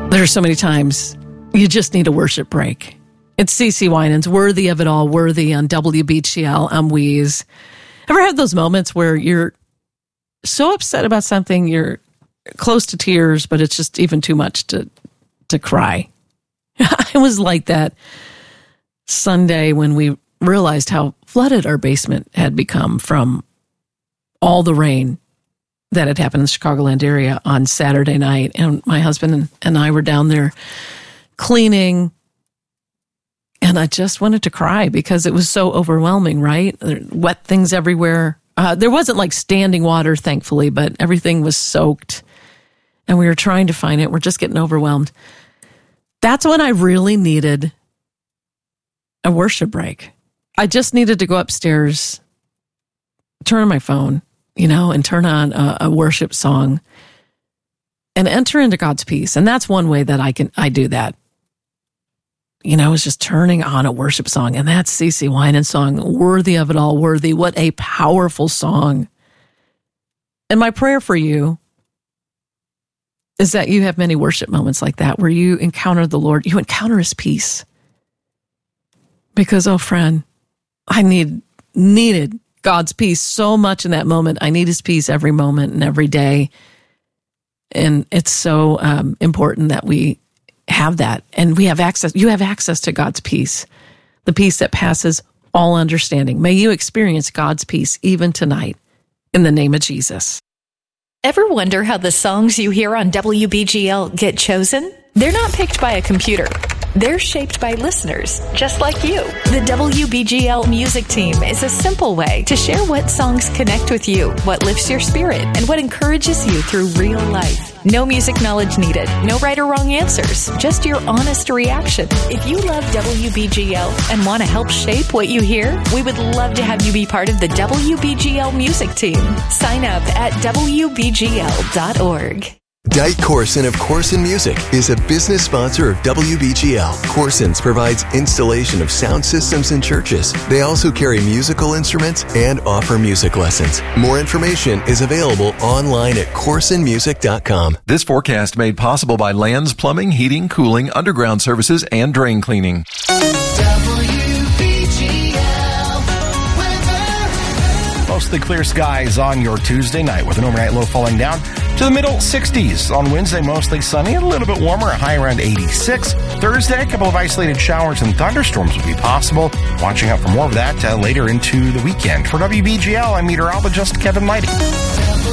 There are so many times you just need a worship break. It's CeCe Winans, Worthy of It All, Worthy on WBGL. I'm Weeze. Ever had those moments where you're so upset about something, you're close to tears, but it's just even too much to cry? I was like that Sunday when we realized how flooded our basement had become from all the rain that had happened in the Chicagoland area on Saturday night. And my husband and I were down there cleaning, and I just wanted to cry because it was so overwhelming, right? Wet things everywhere. There wasn't like standing water, thankfully, but everything was soaked, and we were trying to find it. We're just getting overwhelmed. That's when I really needed a worship break. I just needed to go upstairs, turn on my phone, and turn on a worship song and enter into God's peace. And that's one way that I do that. Is just turning on a worship song. And that's CeCe Winans' song, Worthy of It All, Worthy. What a powerful song. And my prayer for you is that you have many worship moments like that where you encounter the Lord, you encounter His peace. Because, oh friend, I needed God's peace so much in that moment. I need His peace every moment and every day. And it's so important that we have that. And we have access. You have access to God's peace, the peace that passes all understanding. May you experience God's peace even tonight in the name of Jesus. Ever wonder how the songs you hear on WBGL get chosen? They're not picked by a computer. They're shaped by listeners, just like you. The WBGL music team is a simple way to share what songs connect with you, what lifts your spirit, and what encourages you through real life. No music knowledge needed, no right or wrong answers, just your honest reaction. If you love WBGL and want to help shape what you hear, we would love to have you be part of the WBGL music team. Sign up at WBGL.org. Dite Corson of Corson Music is a business sponsor of WBGL. Corson's provides installation of sound systems in churches. They also carry musical instruments and offer music lessons. More information is available online at corsonmusic.com. This forecast made possible by Lands Plumbing, Heating, Cooling, Underground Services, and Drain Cleaning. Mostly clear skies on your Tuesday night with an overnight low falling down to the middle 60s. On Wednesday, mostly sunny, a little bit warmer, a high around 86. Thursday, a couple of isolated showers and thunderstorms will be possible. Watching out for more of that later into the weekend. For WBGL, I'm meteorologist Kevin Lighty.